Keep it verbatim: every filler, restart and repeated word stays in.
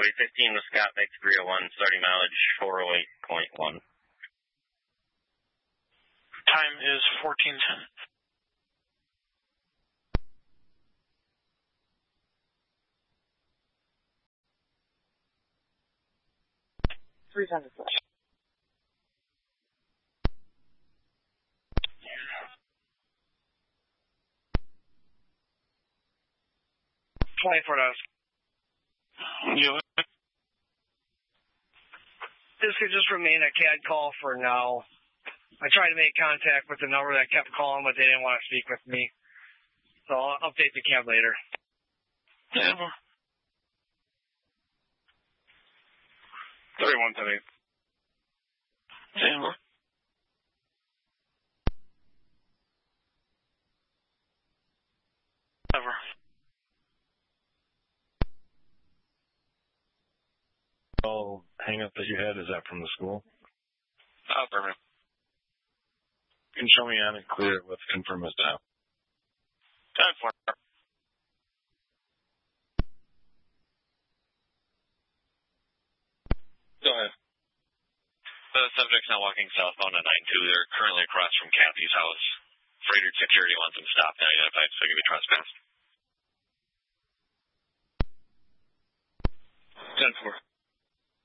Highway fifteen with Scott Mix three oh one, starting mileage four oh eight point one. Time is fourteen ten. Three times four. Twenty-four dollars. You. This could just remain a C A D call for now. I tried to make contact with the number that kept calling, but they didn't want to speak with me. So I'll update the cab later. Yeah. thirty-one ten eight. Yeah. Ever. Oh, hang up that you had, is that from the school? Oh, perfect. You can show me on it clear with confirm as down. Time for it. Go ahead. The subject's now walking southbound on nine two. They're currently across from Kathy's house. Freighter security wants them stopped and identified, so give me trespass. ten four.